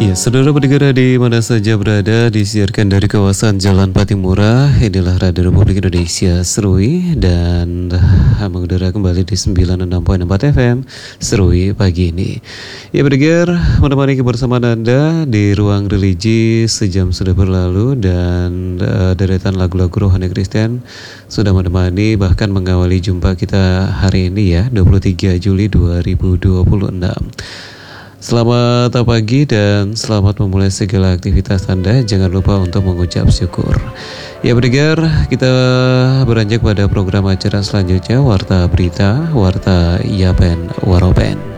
Iya, saudara pendengar di mana saja berada, disiarkan dari kawasan Jalan Patimura. Inilah Radio Republik Indonesia Serui dan mengudara kembali di 96.4 FM Serui pagi ini. Ya pendengar, menemani kebersamaan Anda di ruang religi sejam sudah berlalu dan deretan lagu-lagu rohani Kristen sudah menemani bahkan mengawali jumpa kita hari ini ya, 23 Juli 2026. Selamat pagi dan selamat memulai segala aktivitas Anda. Jangan lupa untuk mengucap syukur. Ya pendengar, kita beranjak pada program acara selanjutnya, Warta Berita, Warta Yapen Waropen.